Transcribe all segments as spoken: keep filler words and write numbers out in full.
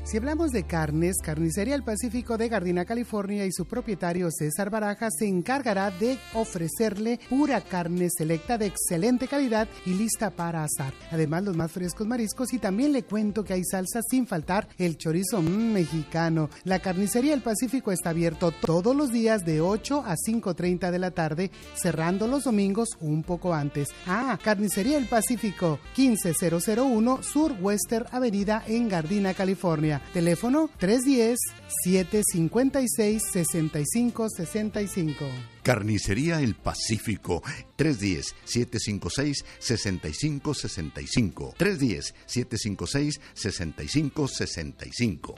Si hablamos de carnes, Carnicería El Pacífico de Gardena, California, y su propietario César Baraja se encargará de ofrecerle pura carne selecta de excelente calidad y lista para asar. Además, los más frescos mariscos, y también le cuento que hay salsa sin faltar el chorizo mmm, mexicano. La Carnicería El Pacífico está abierto todos los días de ocho a cinco treinta de la tarde, cerrando los domingos un poco antes. Ah, Carnicería El Pacífico, quince mil uno Sur Western Avenida en Gardena, California. Teléfono tres uno cero, siete cinco seis, seis cinco seis cinco. Carnicería El Pacífico, tres uno cero, siete cinco seis, seis cinco seis cinco. tres uno cero, siete cinco seis, seis cinco seis cinco.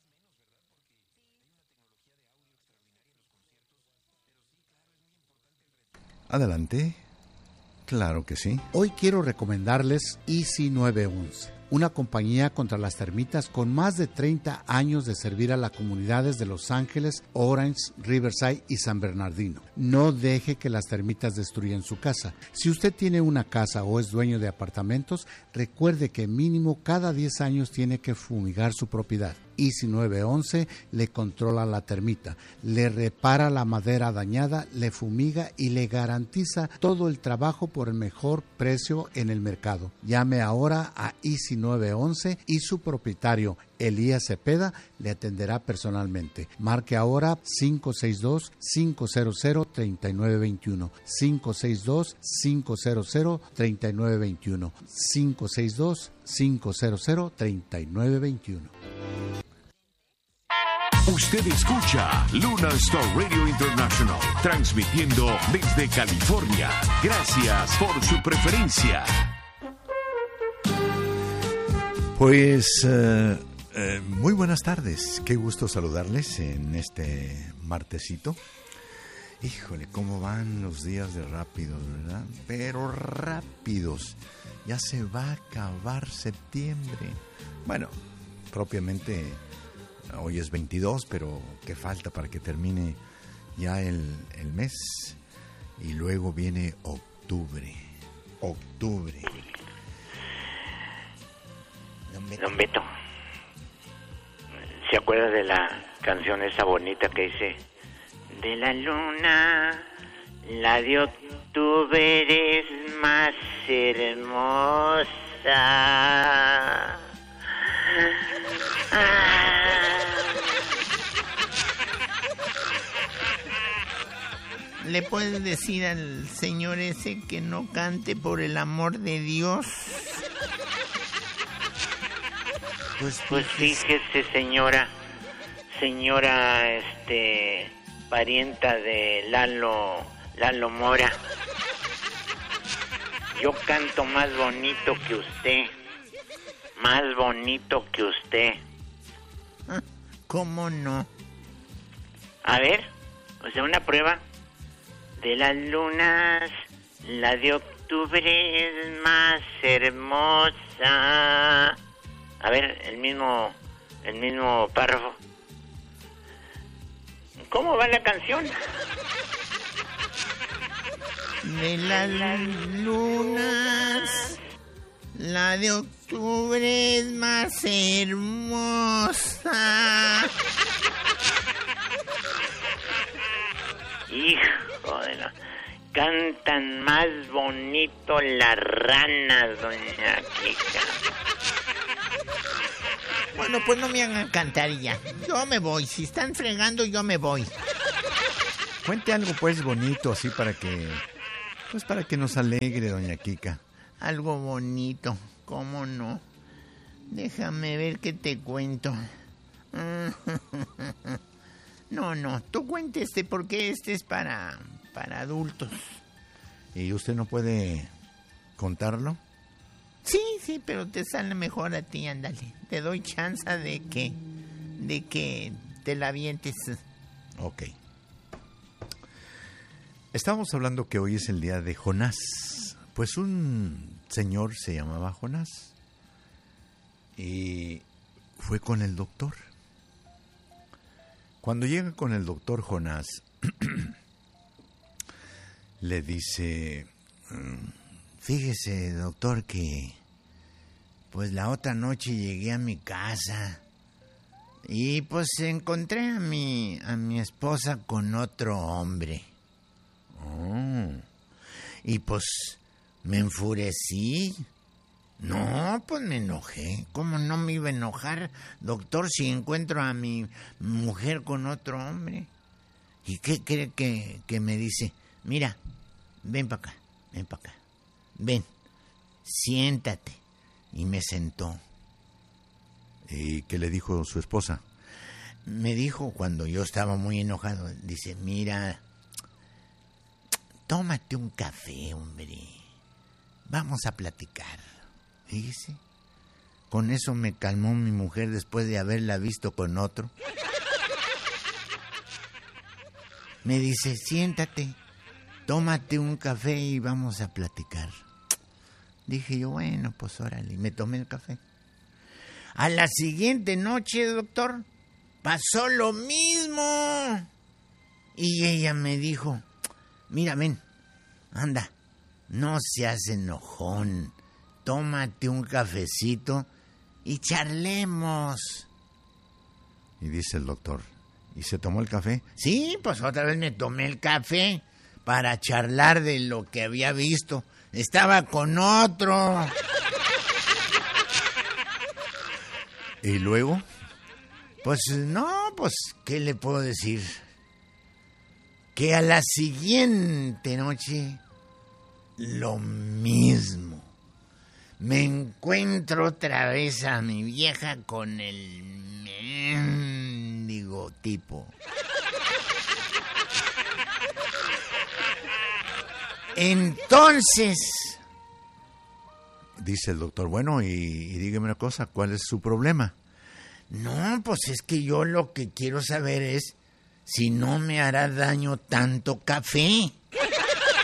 Adelante. Claro que sí. Hoy quiero recomendarles Easy nueve once, una compañía contra las termitas con más de treinta años de servir a las comunidades de Los Ángeles, Orange, Riverside y San Bernardino. No deje que las termitas destruyan su casa. Si usted tiene una casa o es dueño de apartamentos, recuerde que mínimo cada diez años tiene que fumigar su propiedad. Easy nueve once le controla la termita, le repara la madera dañada, le fumiga y le garantiza todo el trabajo por el mejor precio en el mercado. Llame ahora a Easy nueve once y su propietario, Elías Cepeda, le atenderá personalmente. Marque ahora cinco seis dos, cinco cero cero, tres nueve dos uno, cinco seis dos, cinco cero cero, tres nueve dos uno, cinco seis dos, cinco cero cero, tres nueve dos uno. Usted escucha Luna Star Radio International, transmitiendo desde California. Gracias por su preferencia. Pues uh, uh, muy buenas tardes. Qué gusto saludarles en este martesito. Híjole, cómo van los días de rápidos, ¿verdad? Pero rápidos. Ya se va a acabar septiembre. Bueno, propiamente hoy es veintidós, pero ¿qué falta para que termine ya el, el mes? Y luego viene octubre. Octubre. Don Beto. Don Beto, ¿se acuerda de la canción esa bonita que dice: de la luna, la de octubre es más hermosa? ¿Le puedes decir al señor ese que no cante, por el amor de Dios? Pues, pues fíjese, señora, señora, este, parienta de Lalo, Lalo Mora. Yo canto más bonito que usted, más bonito que usted. ¿Cómo no? A ver, o sea, una prueba. De las lunas, la de octubre es más hermosa. A ver, el mismo, el mismo párrafo. ¿Cómo va la canción? De las lunas, la de octubre es más hermosa. Hijo de la... Cantan más bonito las ranas, doña Kika. Bueno, pues no me hagan cantar ya. Yo me voy. Si están fregando, yo me voy. Cuente algo pues bonito, así para que... Pues para que nos alegre, doña Kika. Algo bonito, ¿cómo no? Déjame ver qué te cuento. No, no, tú cuente este, porque este es para, para adultos. ¿Y usted no puede contarlo? Sí, sí, pero te sale mejor a ti, ándale. Te doy chance de que, de que te la avientes. Ok. Estábamos hablando que hoy es el día de Jonás. Pues un señor se llamaba Jonás y fue con el doctor. Cuando llega con el doctor Jonás, le dice: fíjese, doctor, que pues la otra noche llegué a mi casa Y pues encontré a mi, a mi esposa con otro hombre. Oh. Y pues me enfurecí. No, pues me enojé. ¿Cómo no me iba a enojar, doctor, si encuentro a mi mujer con otro hombre? ¿Y qué cree que, que me dice? Mira, ven para acá, ven para acá. Ven, siéntate. Y me sentó. ¿Y qué le dijo su esposa? Me dijo cuando yo estaba muy enojado, dice, mira, tómate un café, hombre. Vamos a platicar. Fíjese, con eso me calmó mi mujer después de haberla visto con otro. Me dice, siéntate, tómate un café y vamos a platicar. Dije yo, bueno, pues órale, y me tomé el café. A la siguiente noche, doctor, pasó lo mismo. Y ella me dijo, mira, ven, anda, no seas enojón. Tómate un cafecito y charlemos. Y dice el doctor, ¿y se tomó el café? Sí, pues otra vez me tomé el café para charlar de lo que había visto. Estaba con otro. ¿Y luego? Pues no, pues, ¿qué le puedo decir? Que a la siguiente noche, lo mismo. Me encuentro otra vez a mi vieja con el mendigo tipo. Entonces, dice el doctor, bueno, y, y dígame una cosa, ¿cuál es su problema? No, pues es que yo lo que quiero saber es si no me hará daño tanto café.